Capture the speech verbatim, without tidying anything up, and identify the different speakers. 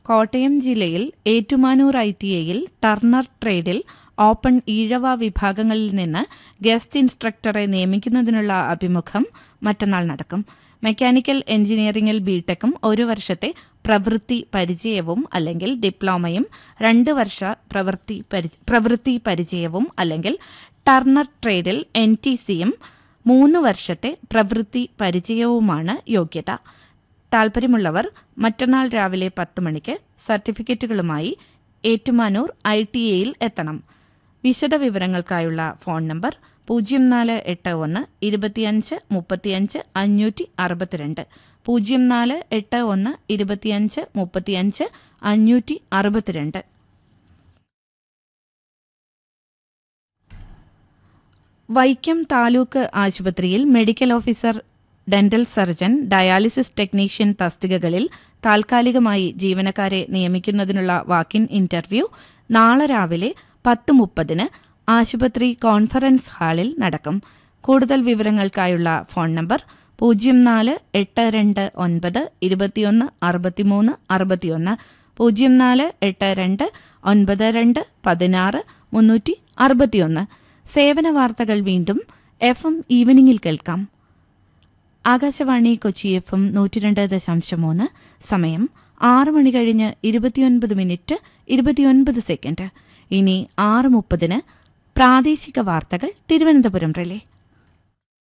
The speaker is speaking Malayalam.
Speaker 1: കോട്ടയം ജില്ലയിൽ ഏറ്റുമാനൂർ ഐ ടി ഐയിൽ ടർണർ ട്രേഡിൽ ഓപ്പൺ ഈഴവ വിഭാഗങ്ങളിൽ നിന്ന് ഗസ്റ്റ് ഇൻസ്ട്രക്ടറെ നിയമിക്കുന്നതിനുള്ള അഭിമുഖം മറ്റന്നാൾ നടക്കും. മെക്കാനിക്കൽ എഞ്ചിനീയറിംഗിൽ ബിടെക്കും ഒരു വർഷത്തെ പ്രവൃത്തി പരിചയവും അല്ലെങ്കിൽ ഡിപ്ലോമയും രണ്ട് വർഷ പ്രവൃത്തി പ്രവൃത്തി പരിചയവും അല്ലെങ്കിൽ ടർണർ ട്രേഡിൽ എൻ ടി സിയും മൂന്ന് വർഷത്തെ പ്രവൃത്തി പരിചയവുമാണ് യോഗ്യത. താൽപര്യമുള്ളവർ മറ്റന്നാൾ രാവിലെ പത്ത് മണിക്ക് സർട്ടിഫിക്കറ്റുകളുമായി ഏറ്റുമാനൂർ ഐ ടി എയിൽ എത്തണം. വിശദവിവരങ്ങൾക്കായുള്ള ഫോൺ നമ്പർ പൂജ്യം നാല് എട്ട് ഒന്ന് ഇരുപത്തിയഞ്ച് മുപ്പത്തിയഞ്ച് അഞ്ഞൂറ്റി അറുപത്തിരണ്ട് പൂജ്യം നാല് എട്ട് ഒന്ന് ഇരുപത്തിയഞ്ച് മുപ്പത്തിയഞ്ച് അഞ്ഞൂറ്റി അറുപത്തിരണ്ട്. വൈക്കം താലൂക്ക് ആശുപത്രിയിൽ medical officer, dental surgeon, dialysis technician തസ്തികകളിൽ താൽക്കാലികമായി ജീവനക്കാരെ നിയമിക്കുന്നതിനുള്ള വാക്കിൻ ഇന്റർവ്യൂ നാളെ രാവിലെ പത്ത് മുപ്പതിന് ആശുപത്രി കോൺഫറൻസ് ഹാളിൽ നടക്കും. കൂടുതൽ വിവരങ്ങൾക്കായുള്ള ഫോൺ നമ്പർ പൂജ്യം നാല് എട്ട് രണ്ട് ഒൻപത് ഇരുപത്തിയൊന്ന് അറുപത്തിമൂന്ന് അറുപത്തിയൊന്ന് പൂജ്യം നാല് എട്ട് രണ്ട് ഒൻപത് രണ്ട് പതിനാറ് മുന്നൂറ്റി അറുപത്തിയൊന്ന്. സേവന വാർത്തകൾ വീണ്ടും എഫ് എം ഈവനിങ്ങിൽ കേൾക്കാം. ആകാശവാണി കൊച്ചി എഫ് എം നൂറ്റിരണ്ട് ദശാംശം മൂന്ന്. സമയം ആറ് മണി കഴിഞ്ഞ് ഇരുപത്തിയൊൻപത് മിനിറ്റ് ഇരുപത്തിയൊൻപത് സെക്കൻഡ്. ഇനി ആറ് മുപ്പതിന് പ്രാദേശിക വാർത്തകൾ തിരുവനന്തപുരം റിലേ.